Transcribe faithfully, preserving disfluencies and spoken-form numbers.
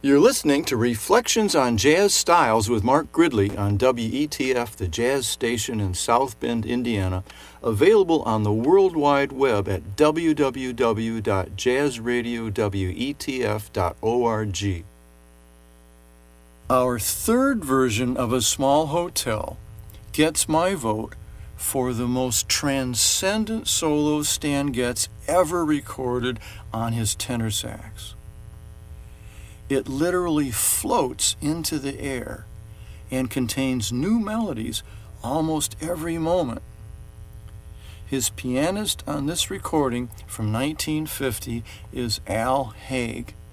You're listening to Reflections on Jazz Styles with Mark Gridley on W E T F, the jazz station in South Bend, Indiana, available on the World Wide Web at w w w dot jazz radio wetf dot org. Our third version of A Small Hotel gets my vote for the most transcendent solo Stan Getz ever recorded on his tenor sax. It literally floats into the air and contains new melodies almost every moment. His pianist on this recording from nineteen fifty is Al Haig.